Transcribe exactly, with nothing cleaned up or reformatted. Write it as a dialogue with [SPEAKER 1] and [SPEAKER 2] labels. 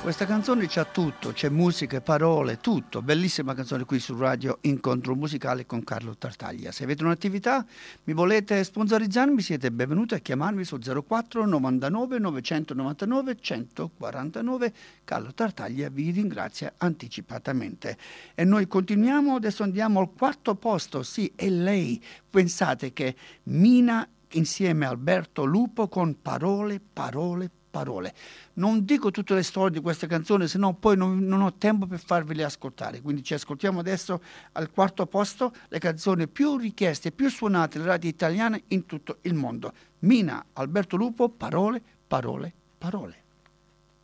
[SPEAKER 1] Questa canzone c'ha tutto, c'è musica, parole, tutto. Bellissima canzone qui su Radio Incontro Musicale con Carlo Tartaglia. Se avete un'attività, mi volete sponsorizzarmi, siete benvenuti a chiamarmi sul zero quattro novantanove novecentonovantanove centoquarantanove. Carlo Tartaglia vi ringrazia anticipatamente. E noi continuiamo, adesso andiamo al quarto posto. Sì, è lei. Pensate che Mina insieme a Alberto Lupo con Parole, Parole, Parole. Non dico tutte le storie di questa canzone, se no poi non, non ho tempo per farvele ascoltare. Quindi ci ascoltiamo adesso al quarto posto le canzoni più richieste, più suonate nelle radio italiane in tutto il mondo. Mina, Alberto Lupo, Parole, Parole, Parole.